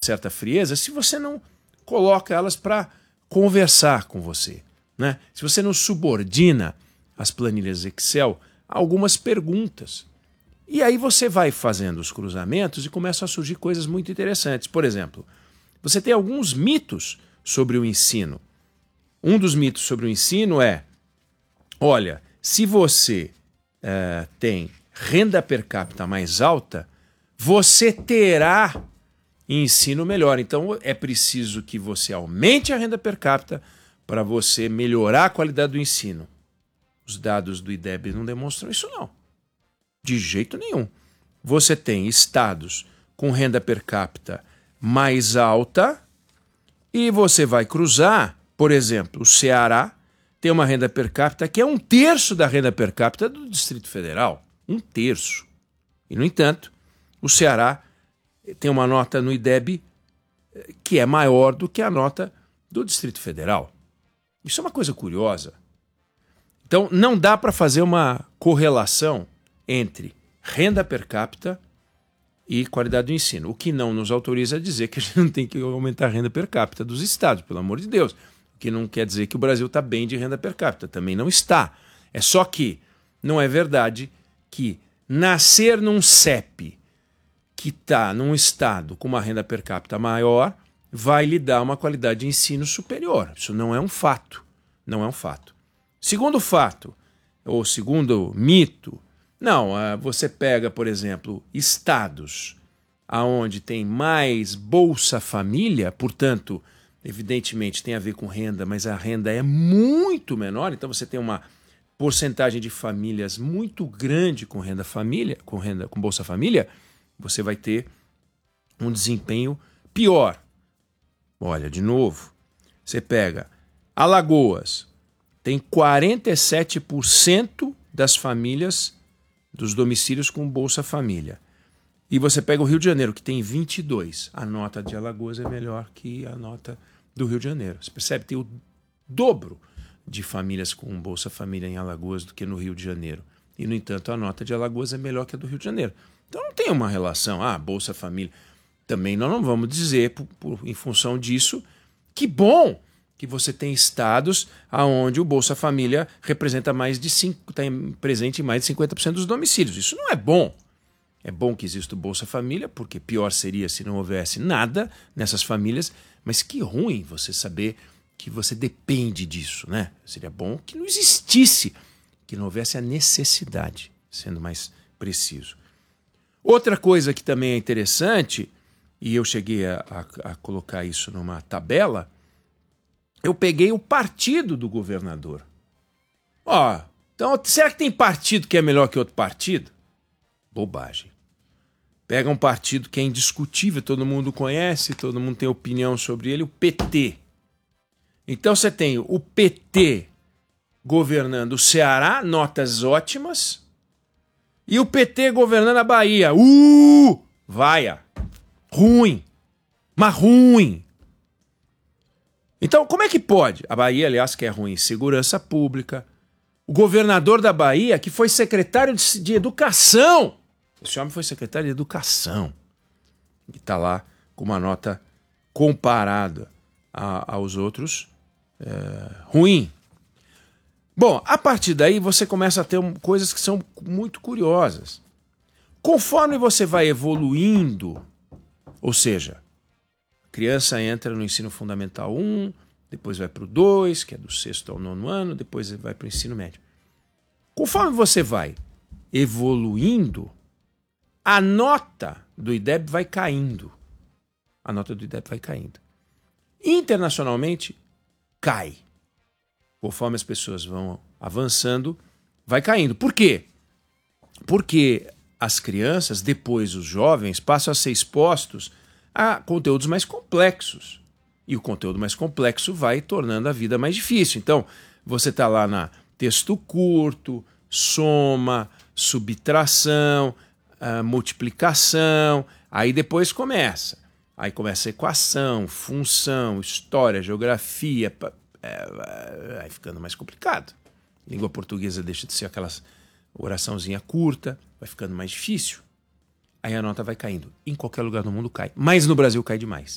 certa frieza se você não coloca elas para conversar com você, né? Se você não subordina as planilhas Excel a algumas perguntas. E aí você vai fazendo os cruzamentos e começam a surgir coisas muito interessantes. Por exemplo, você tem alguns mitos sobre o ensino. Um dos mitos sobre o ensino é, olha, se você tem renda per capita mais alta, você terá ensino melhor. Então é preciso que você aumente a renda per capita para você melhorar a qualidade do ensino. Os dados do IDEB não demonstram isso, não. De jeito nenhum. Você tem estados com renda per capita mais alta e você vai cruzar, por exemplo, o Ceará tem uma renda per capita que é 1/3 da renda per capita do Distrito Federal. 1/3. E, no entanto, o Ceará tem uma nota no IDEB que é maior do que a nota do Distrito Federal. Isso é uma coisa curiosa. Então, não dá para fazer uma correlação entre renda per capita e qualidade do ensino. O que não nos autoriza a dizer que a gente não tem que aumentar a renda per capita dos estados, pelo amor de Deus. O que não quer dizer que o Brasil está bem de renda per capita. Também não está. É só que não é verdade que nascer num CEP que está num estado com uma renda per capita maior vai lhe dar uma qualidade de ensino superior. Isso não é um fato. Não é um fato. Segundo fato, ou segundo mito, não, você pega, por exemplo, estados onde tem mais Bolsa Família, portanto, evidentemente tem a ver com renda, mas a renda é muito menor, então você tem uma porcentagem de famílias muito grande com renda família, com Bolsa Família, você vai ter um desempenho pior. Olha, de novo, você pega Alagoas, tem 47% das famílias dos domicílios com Bolsa Família. E você pega o Rio de Janeiro, que tem 22%. A nota de Alagoas é melhor que a nota do Rio de Janeiro. Você percebe? Tem o dobro de famílias com Bolsa Família em Alagoas do que no Rio de Janeiro. E, no entanto, a nota de Alagoas é melhor que a do Rio de Janeiro. Então não tem uma relação. Bolsa Família. Também nós não vamos dizer, em função disso, que bom que você tem estados onde o Bolsa Família representa está presente em mais de 50% dos domicílios. Isso não é bom. É bom que exista o Bolsa Família, porque pior seria se não houvesse nada nessas famílias, mas que ruim você saber que você depende disso, né? Seria bom que não existisse, que não houvesse a necessidade, sendo mais preciso. Outra coisa que também é interessante, e eu cheguei a colocar isso numa tabela, eu peguei o partido do governador. Então será que tem partido que é melhor que outro partido? Bobagem. Pega um partido que é indiscutível, todo mundo conhece, todo mundo tem opinião sobre ele, o PT. Então você tem o PT governando o Ceará, notas ótimas, e o PT governando a Bahia. Vaia. Ruim. Mas ruim. Então, como é que pode? A Bahia, aliás, que é ruim, segurança pública. O governador da Bahia, que foi secretário de Educação. Esse homem foi secretário de Educação. E está lá com uma nota comparada aos outros ruim. Bom, a partir daí você começa a ter coisas que são muito curiosas. Conforme você vai evoluindo, ou seja, a criança entra no ensino fundamental 1, depois vai para o 2, que é do 6º ao 9º ano, depois vai para o ensino médio. Conforme você vai evoluindo, a nota do IDEB vai caindo. A nota do IDEB vai caindo. Internacionalmente, cai. Conforme as pessoas vão avançando, vai caindo. Por quê? Porque as crianças, depois os jovens, passam a ser expostos a conteúdos mais complexos. E o conteúdo mais complexo vai tornando a vida mais difícil. Então, você está lá na texto curto, soma, subtração, multiplicação, aí depois começa. Aí começa a equação, função, história, geografia, vai ficando mais complicado. A língua portuguesa deixa de ser aquelas oraçãozinha curta, vai ficando mais difícil. Aí a nota vai caindo. Em qualquer lugar do mundo cai. Mas no Brasil cai demais.